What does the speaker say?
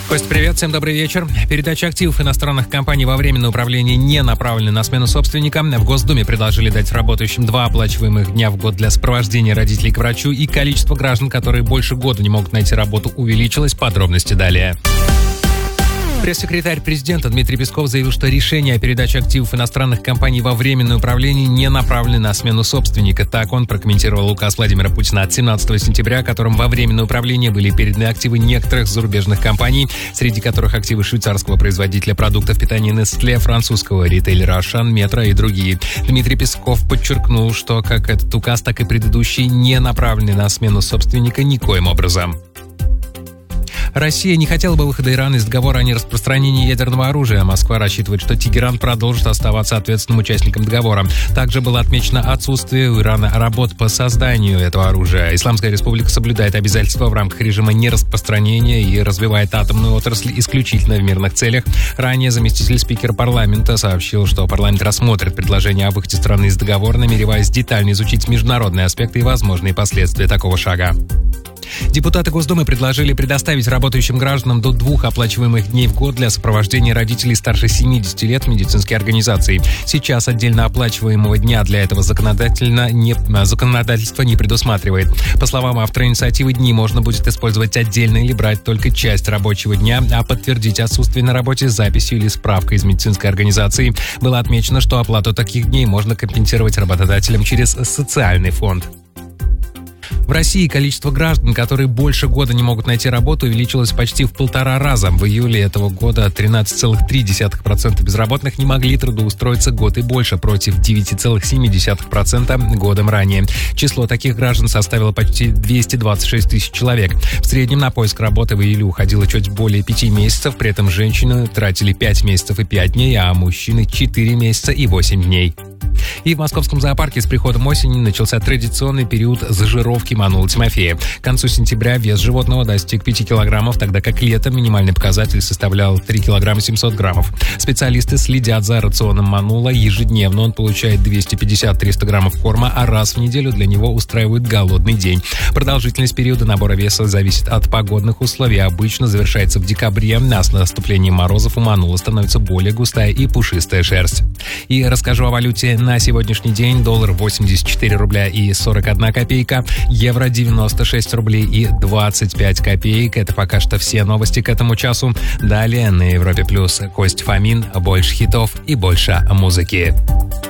Кость, привет, всем добрый вечер. Передача активов иностранных компаний во временное управление не направлена на смену собственника. В Госдуме предложили дать работающим 2 оплачиваемых дня в год для сопровождения родителей к врачу, и количество граждан, которые больше года не могут найти работу, увеличилось. Подробности далее. Пресс-секретарь президента Дмитрий Песков заявил, что решение о передаче активов иностранных компаний во временное управление не направлено на смену собственника. Так он прокомментировал указ Владимира Путина от 17 сентября, которым во временное управление были переданы активы некоторых зарубежных компаний, среди которых активы швейцарского производителя продуктов питания Nestlé, французского ритейлера Ашан, Метро и другие. Дмитрий Песков подчеркнул, что как этот указ, так и предыдущий не направлены на смену собственника никоим образом. Россия не хотела бы выхода Ирана из договора о нераспространении ядерного оружия. Москва рассчитывает, что Тегеран продолжит оставаться ответственным участником договора. Также было отмечено отсутствие у Ирана работ по созданию этого оружия. Исламская республика соблюдает обязательства в рамках режима нераспространения и развивает атомную отрасль исключительно в мирных целях. Ранее заместитель спикера парламента сообщил, что парламент рассмотрит предложение о выходе страны из договора, намереваясь детально изучить международные аспекты и возможные последствия такого шага. Депутаты Госдумы предложили предоставить работающим гражданам до 2 оплачиваемых дней в год для сопровождения родителей старше 70 лет в медицинские организации. Сейчас отдельно оплачиваемого дня для этого законодательство не предусматривает. По словам автора инициативы, дни можно будет использовать отдельно или брать только часть рабочего дня, а подтвердить отсутствие на работе записью или справкой из медицинской организации. Было отмечено, что оплату таких дней можно компенсировать работодателям через социальный фонд. В России количество граждан, которые больше года не могут найти работу, увеличилось почти в 1,5 раза. В июле этого года 13,3% безработных не могли трудоустроиться год и больше, против 9,7% годом ранее. Число таких граждан составило почти 226 тысяч человек. В среднем на поиск работы в июле уходило чуть более 5 месяцев, при этом женщины тратили 5 месяцев и 5 дней, а мужчины 4 месяца и 8 дней. И в московском зоопарке с приходом осени начался традиционный период зажировки Манулы Тимофея. К концу сентября вес животного достиг 5 килограммов, тогда как летом минимальный показатель составлял 3 килограмма 700 граммов. Специалисты следят за рационом Манула. Ежедневно он получает 250-300 граммов корма, а раз в неделю для него устраивают голодный день. Продолжительность периода набора веса зависит от погодных условий. Обычно завершается в декабре. С наступлением морозов у Манула становится более густая и пушистая шерсть. И расскажу о валюте на сегодняшний день. Доллар 84 рубля и 41 копейка, евро 96 рублей и 25 копеек. Это пока что все новости к этому часу. Далее на Европе Плюс Кость Фомин. Больше хитов и больше музыки.